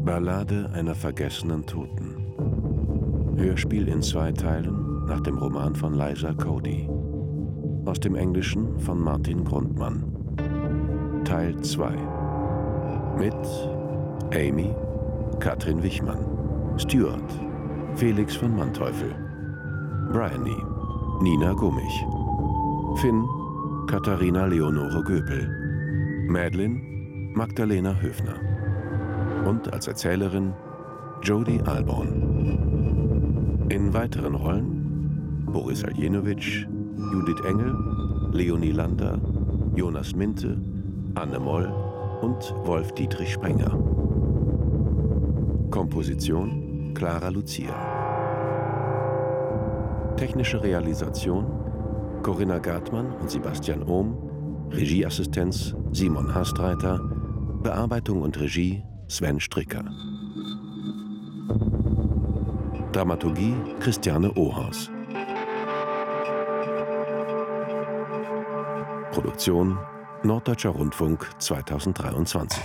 Ballade einer vergessenen Toten. Hörspiel in 2 Teilen nach dem Roman von Liza Cody. Aus dem Englischen von Martin Grundmann. Teil 2. Mit Amy, Katrin Wichmann, Stuart, Felix von Manteuffel, Bryony, Nina Gummich, Finn, Katharina Leonore Göpel, Madeleine, Magdalena Höfner und als Erzählerin Jody Alborn. In weiteren Rollen Boris Aljenovic, Judith Engel, Leonie Lander, Jonas Minte, Anne Moll und Wolf-Dietrich Sprenger. Komposition Clara Lucia. Technische Realisation Corinna Gartmann und Sebastian Ohm, Regieassistenz Simon Hastreiter, Bearbeitung und Regie Sven Stricker. Dramaturgie Christiane Ohaus. Produktion Norddeutscher Rundfunk 2023.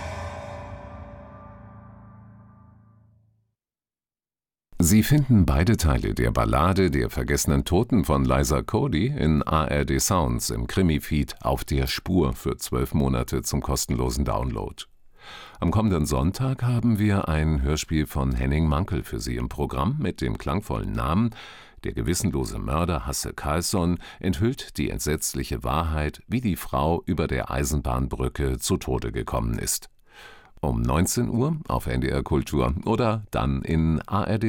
Sie finden beide Teile der Ballade der vergessenen Toten von Liza Cody in ARD Sounds im Krimi-Feed Auf der Spur für 12 Monate zum kostenlosen Download. Am kommenden Sonntag haben wir ein Hörspiel von Henning Mankell für Sie im Programm mit dem klangvollen Namen Der gewissenlose Mörder Hasse Karlsson enthüllt die entsetzliche Wahrheit, wie die Frau über der Eisenbahnbrücke zu Tode gekommen ist. Um 19 Uhr auf NDR Kultur oder dann in ARD